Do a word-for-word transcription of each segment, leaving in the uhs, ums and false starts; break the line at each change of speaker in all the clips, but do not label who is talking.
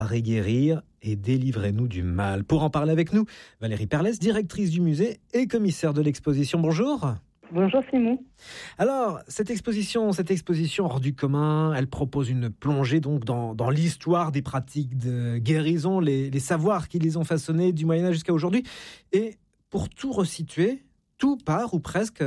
Guérir et délivrez-nous du mal. Pour en parler avec nous, Valérie Perlès, directrice du musée et commissaire de l'exposition. Bonjour.
Bonjour Simon.
Alors, cette exposition, cette exposition hors du commun, elle propose une plongée donc dans, dans l'histoire des pratiques de guérison, les, les savoirs qui les ont façonnés du Moyen-Âge jusqu'à aujourd'hui. Et pour tout resituer, tout part ou presque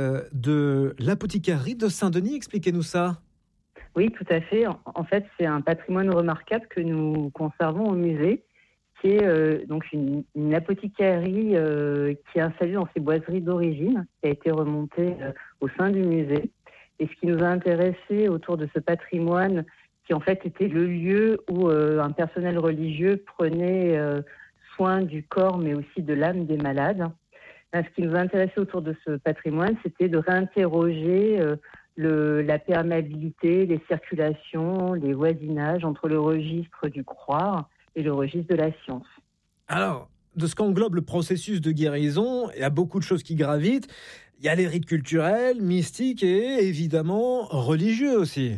de l'apothicairie de Saint-Denis. Expliquez-nous ça.
Oui, tout à fait. En fait, c'est un patrimoine remarquable que nous conservons au musée, qui est euh, donc une, une apothicairie euh, qui est installée dans ses boiseries d'origine, qui a été remontée euh, au sein du musée. Et ce qui nous a intéressé autour de ce patrimoine, qui en fait était le lieu où euh, un personnel religieux prenait euh, soin du corps, mais aussi de l'âme des malades. Ben, ce qui nous a intéressé autour de ce patrimoine, c'était de réinterroger euh, Le, la perméabilité, les circulations, les voisinages entre le registre du croire et le registre de la science.
Alors, de ce qu'englobe le processus de guérison, il y a beaucoup de choses qui gravitent. Il y a les rites culturels, mystiques et évidemment religieux aussi.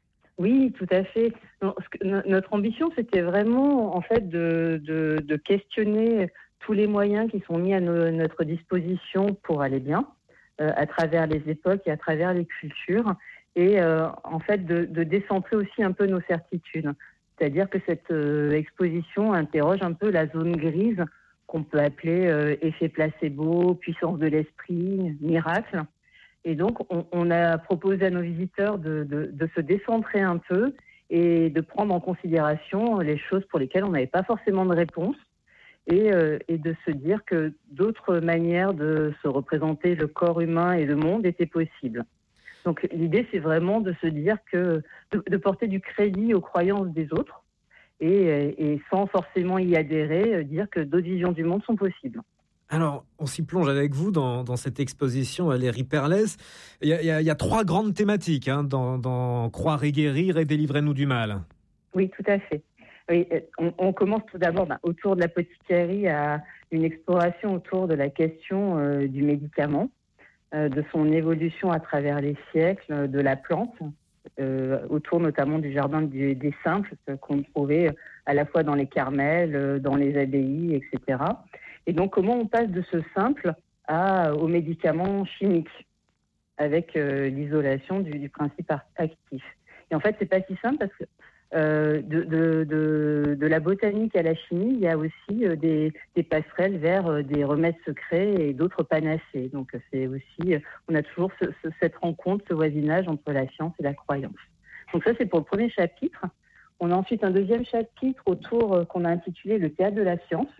Oui, tout à fait. Non, ce que, notre ambition, c'était vraiment en fait de, de, de questionner tous les moyens qui sont mis à no, notre disposition pour aller bien. Euh, à travers les époques et à travers les cultures, et euh, en fait de, de décentrer aussi un peu nos certitudes. C'est-à-dire que cette euh, exposition interroge un peu la zone grise qu'on peut appeler euh, effet placebo, puissance de l'esprit, miracle. Et donc on, on a proposé à nos visiteurs de, de, de se décentrer un peu et de prendre en considération les choses pour lesquelles on n'avait pas forcément de réponse. Et, euh, et de se dire que d'autres manières de se représenter le corps humain et le monde étaient possibles. Donc l'idée, c'est vraiment de se dire que de, de porter du crédit aux croyances des autres et, et sans forcément y adhérer, dire que d'autres visions du monde sont possibles.
Alors, on s'y plonge avec vous dans, dans cette exposition Valérie Perlès. Il y a, il y a, il y a trois grandes thématiques hein, dans, dans Croire et guérir et délivrer-nous du mal.
Oui, tout à fait. Oui, on, on commence tout d'abord ben, autour de l'apothicairie à une exploration autour de la question euh, du médicament, euh, de son évolution à travers les siècles, de la plante, euh, autour notamment du jardin du, des simples euh, qu'on trouvait à la fois dans les carmels, euh, dans les abbayes, et cetera. Et donc comment on passe de ce simple à, aux médicaments chimiques avec euh, l'isolation du, du principe actif. Et en fait, c'est pas si simple parce que Euh, de, de, de, de la botanique à la chimie, il y a aussi euh, des, des passerelles vers euh, des remèdes secrets et d'autres panacées. Donc c'est aussi, euh, on a toujours ce, ce, cette rencontre, ce voisinage entre la science et la croyance. Donc ça, c'est pour le premier chapitre. On a ensuite un deuxième chapitre autour euh, qu'on a intitulé le théâtre de la science,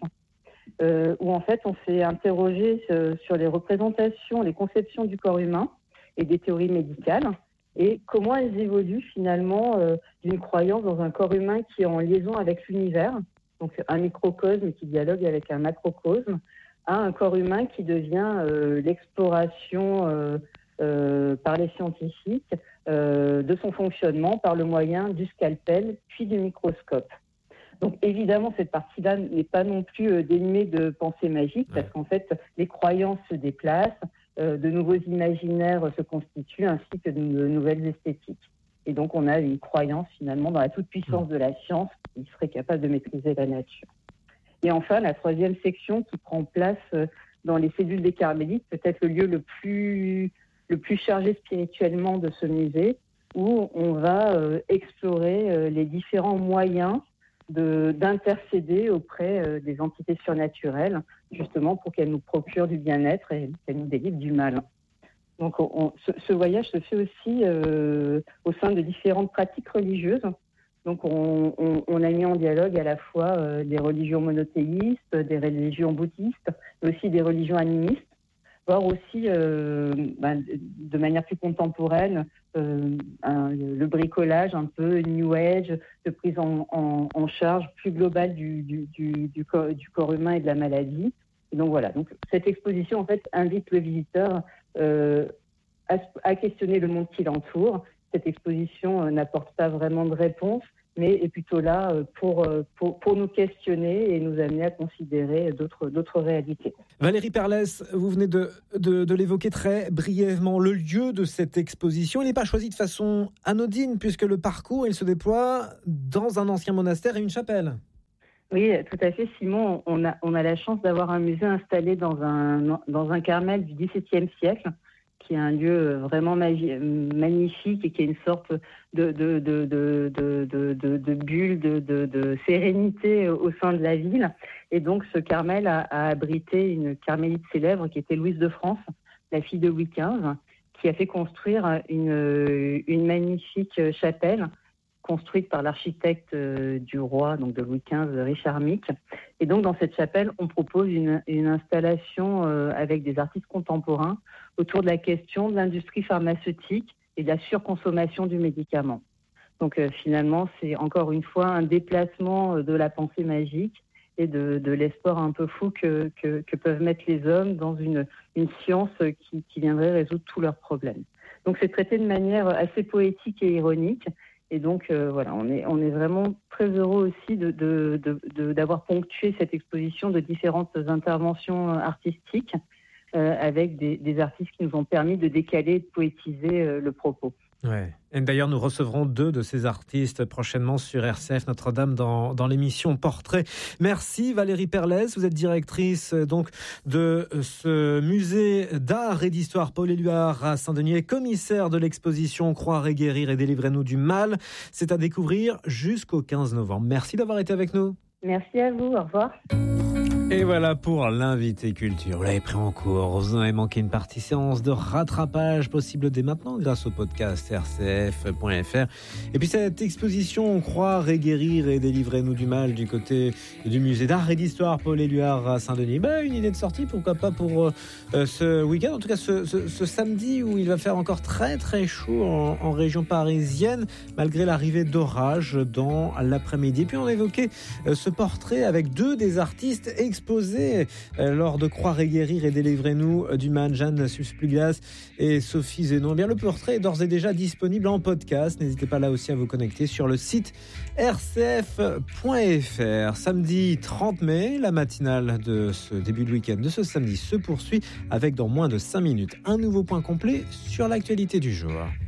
euh, où en fait on s'est interrogé euh, sur les représentations, les conceptions du corps humain et des théories médicales. Et comment elles évoluent finalement euh, d'une croyance dans un corps humain qui est en liaison avec l'univers, donc un microcosme qui dialogue avec un macrocosme, à un corps humain qui devient euh, l'exploration euh, euh, par les scientifiques euh, de son fonctionnement par le moyen du scalpel puis du microscope. Donc évidemment, cette partie-là n'est pas non plus euh, dénuée de pensée magique, parce qu'en fait, les croyances se déplacent, euh, de nouveaux imaginaires se constituent, ainsi que de, de nouvelles esthétiques. Et donc on a une croyance finalement dans la toute-puissance de la science qui serait capable de maîtriser la nature. Et enfin, la troisième section qui prend place euh, dans les cellules des Carmélites, peut-être le lieu le plus, le plus chargé spirituellement de ce musée, où on va euh, explorer euh, les différents moyens De, d'intercéder auprès euh, des entités surnaturelles, justement pour qu'elles nous procurent du bien-être et qu'elles nous délivrent du mal. Donc on, on, ce, ce voyage se fait aussi euh, au sein de différentes pratiques religieuses. Donc on, on, on a mis en dialogue à la fois euh, des religions monothéistes, des religions bouddhistes, mais aussi des religions animistes, voire aussi euh, ben, de manière plus contemporaine euh, un, le bricolage un peu new age, de prise en, en, en charge plus globale du, du, du, du, corps, du corps humain et de la maladie. Et donc voilà, donc cette exposition en fait invite le visiteur euh, à, à questionner le monde qui l'entoure. Cette exposition euh, n'apporte pas vraiment de réponse, mais est plutôt là pour, pour, pour nous questionner et nous amener à considérer d'autres, d'autres réalités.
Valérie Perlès, vous venez de, de, de l'évoquer très brièvement. Le lieu de cette exposition, il n'est pas choisi de façon anodine, puisque le parcours, il se déploie dans un ancien monastère et une chapelle.
Oui, tout à fait, Simon. On a, on a la chance d'avoir un musée installé dans un, dans un Carmel du dix-septième siècle, qui est un lieu vraiment magi- magnifique et qui est une sorte de, de, de, de, de, de, de, de bulle de, de, de sérénité au sein de la ville. Et donc, ce Carmel a, a abrité une carmélite célèbre qui était Louise de France, la fille de Louis quinze, qui a fait construire une, une magnifique chapelle construite par l'architecte euh, du roi, donc de Louis quinze, Richard Mick. Et donc, dans cette chapelle, on propose une, une installation euh, avec des artistes contemporains autour de la question de l'industrie pharmaceutique et de la surconsommation du médicament. Donc, euh, finalement, c'est encore une fois un déplacement de la pensée magique et de, de l'espoir un peu fou que, que, que peuvent mettre les hommes dans une, une science qui, qui viendrait résoudre tous leurs problèmes. Donc, c'est traité de manière assez poétique et ironique. Et donc, euh, voilà, on est, on est vraiment très heureux aussi de, de, de, de, d'avoir ponctué cette exposition de différentes interventions artistiques euh, avec des, des artistes qui nous ont permis de décaler et de poétiser euh, le propos.
Ouais. Et d'ailleurs, nous recevrons deux de ces artistes prochainement sur R C F Notre-Dame dans, dans l'émission Portrait. Merci Valérie Perlès, vous êtes directrice donc de ce musée d'art et d'histoire Paul Éluard à Saint-Denis et commissaire de l'exposition Croire et guérir et délivrez-nous du mal. C'est à découvrir jusqu'au quinze novembre. Merci d'avoir été avec nous.
Merci à vous, au revoir.
Et voilà pour l'invité culture. Vous l'avez pris en cours, vous en avez manqué une partie, séance de rattrapage possible dès maintenant grâce au podcast r c f point f r. Et puis cette exposition Croire et guérir et délivrez-nous du mal du côté du musée d'art et d'histoire Paul Éluard à Saint-Denis. Bah, une idée de sortie, pourquoi pas pour euh, ce week-end, en tout cas ce, ce, ce samedi où il va faire encore très très chaud en, en région parisienne malgré l'arrivée d'orage dans l'après-midi. Puis on évoquait euh, ce portrait avec deux des artistes exposés euh, lors de Croire et guérir et délivrez-nous du mal, Jeanne Susplugas et Sophie Zénon. Eh bien, le portrait est d'ores et déjà disponible en podcast. N'hésitez pas là aussi à vous connecter sur le site r c f point f r. Samedi trente mai, la matinale de ce début de week-end de ce samedi se poursuit avec dans moins de cinq minutes un nouveau point complet sur l'actualité du jour.